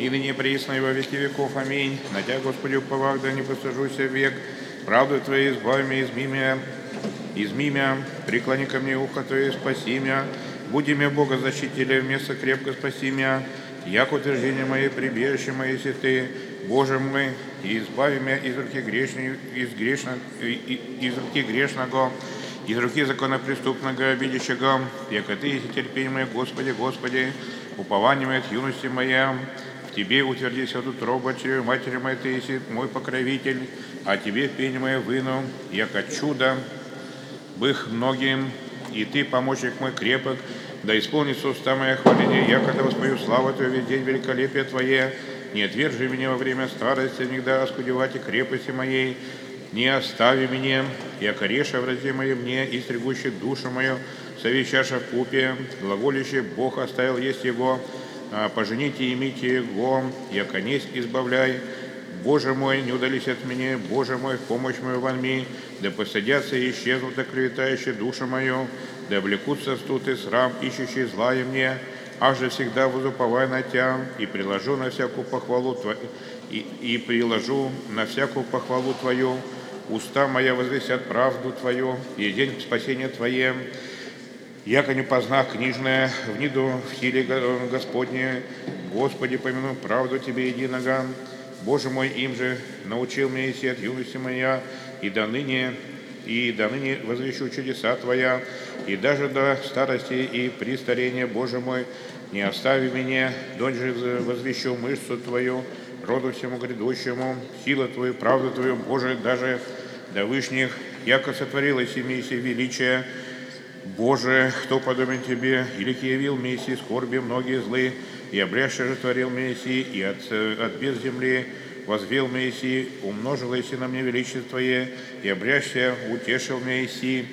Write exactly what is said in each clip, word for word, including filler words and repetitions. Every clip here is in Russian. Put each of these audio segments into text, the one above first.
и ныне пресно и во веки веков. Аминь. На Тя, Господи, уповах, да не постыжуся век. Правду Твоей избави меня, изми меня, изми меня, преклони ко мне ухо Твое, спаси меня. Буди мне, Бога, защитителя, вместо крепко спаси меня. Як утверждение мое, прибежище мое, если Ты, Боже мой, и избави меня из руки грешной, из, грешно, из руки грешного, из руки законопреступного, обидящего, яко Ты, если терпение мое, Господи, Господи, упование мое от юности моя, в Тебе утвердись от утроба чрева матери моей, Ты, если мой покровитель, а Тебе пение мое выну, яко чудо, бых многим, и Ты, помощник мой крепок, да исполнится уста моя хваление, я когда воспою славу Твою весь день, великолепие Твое, не отвержи меня во время старости, никогда оскудевать и крепости моей, не остави меня, яко реша в разе моей мне, и стригущий душу мою, совещаша в купе, глаголище Бог оставил есть Его, пожените и имите Его, яко несть избавляй. Боже мой, не удались от меня, Боже мой, в помощь мою вонми, да посадятся и исчезнут оклеветающие душу мою, да облекутся в студ и срам, ищущие злая мне, аж же всегда возуповай на Тя, и приложу на всякую похвалу Твою, и, и приложу на всякую похвалу Твою, уста моя возвестят правду Твою, и день спасения Твое, яко не познах книжная, вниду в силе Господне, Господи, помяну правду Тебе единого. Боже мой, им же научил меня и от юности моя, и до ныне, и до ныне возвещу чудеса Твоя, и даже до старости и пристарения, Боже мой, не остави меня, донь же возвещу мышцу Твою, роду всему грядущему, силу Твою, правду Твою, Боже, даже до вышних, яко сотворилось имейся величие, Боже, кто подобен Тебе, или явил Мессии скорби многие злы, и обряще же творил Мессии, и от, от без земли возвел Мессии, умножилось на мне величие Твое, и обряще утешил Мессии,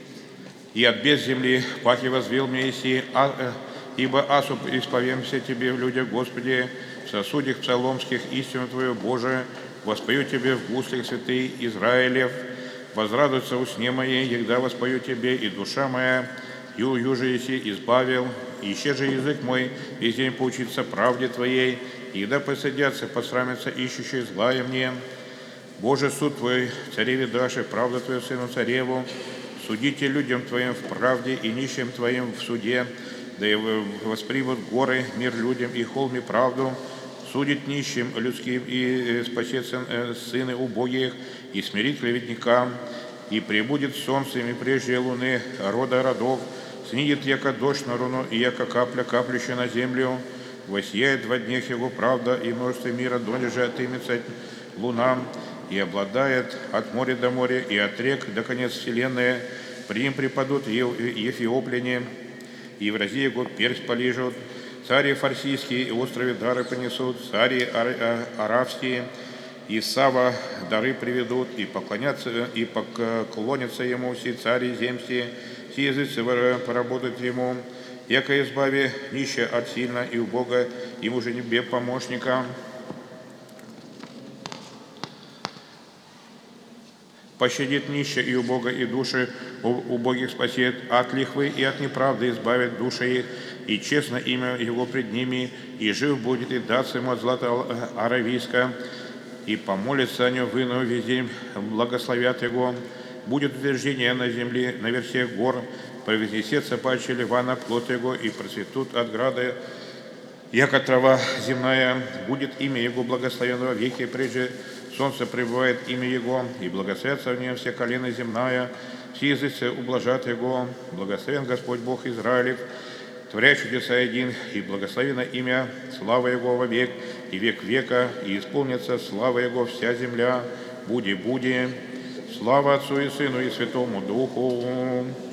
и от без земли паки возвел Мессии, а, э, ибо асу исповемся Тебе в людях, Господи, в сосудях псаломских истину Твою, Боже, воспою Тебе в гуслях святый Израилев, возрадуется усне моей, егда воспою Тебе, и душа моя, ю, юже еси избавил, и еще же язык мой весь день поучится правде Твоей, и егда посадятся, посрамятся ищущие злая мне. Боже, суд Твой, цареве даши, правда Твою, сыну цареву, судите людям Твоим в правде и нищим Твоим в суде, да и воспримут горы мир людям и холми правду, судит нищим людским и спасет сыны убогих, и смирит клеветникам, и прибудет солнцем и прежде луны рода родов, снидет яко дождь на руну, и яко капля, каплющая на землю, воссияет во днях его правда, и множество мира донде же отымется лунам, и обладает от моря до моря, и от рек до конец вселенной, при ним припадут ефиопляне, и в разе его персть полижут, цари фарсийские и острове дары понесут, цари аравские и Сава дары приведут, и поклонятся, и поклонятся ему все цари земские, все языцы поработают ему, яко избави нища от сильно и убога, ему же небе помощника. Пощадит нища и убога, и души убогих спасет, от лихвы и от неправды избавит души их, и честно имя его пред ними, и жив будет, и даст ему от злата аравийска, и помолится о нем выну весь день, благословят его. Будет утверждение на земле, на версиях гор, провознесется паче Ливана плод его, и процветут от града, яко трава земная, будет имя его благословенного веки, прежде солнце пребывает имя его, и благословятся в нем все колена земная, все языцы ублажат его, благословен Господь Бог Израилев, творя чудеса един, и благословено имя, слава Его во век, и век века, и исполнится слава Его вся земля, буди-буди, слава Отцу и Сыну и Святому Духу.